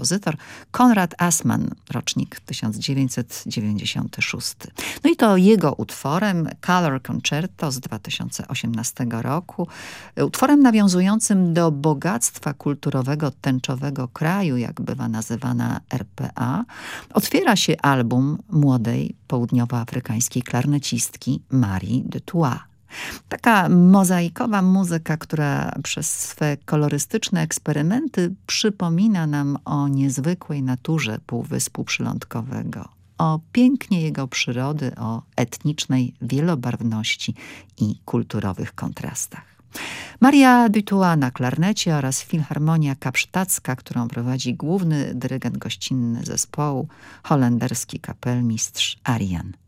kompozytor Konrad Assmann, rocznik 1996. No i to jego utworem Color Concerto z 2018 roku, utworem nawiązującym do bogactwa kulturowego tęczowego kraju, jak bywa nazywana RPA, otwiera się album młodej południowoafrykańskiej klarnecistki Marii de Toit. Taka mozaikowa muzyka, która przez swe kolorystyczne eksperymenty przypomina nam o niezwykłej naturze Półwyspu Przylądkowego, o pięknie jego przyrody, o etnicznej wielobarwności i kulturowych kontrastach. Maria de Toit na klarnecie oraz Filharmonia Kapsztacka, którą prowadzi główny dyrygent gościnny zespołu, holenderski kapelmistrz Arjen